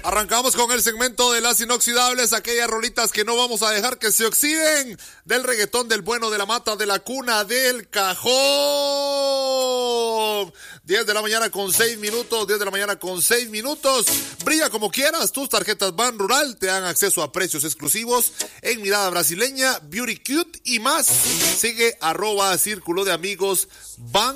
Arrancamos con el segmento de las inoxidables, aquellas rolitas que no vamos a dejar que se oxiden, del reggaetón del bueno, de la mata, de la cuna, del cajón. 10 de la mañana con 6 minutos, 10 de la mañana con 6 minutos. Brilla como quieras, tus tarjetas Ban Rural te dan acceso a precios exclusivos en Mirada Brasileña, Beauty Cute y más. Sigue @Círculo de Amigos Ban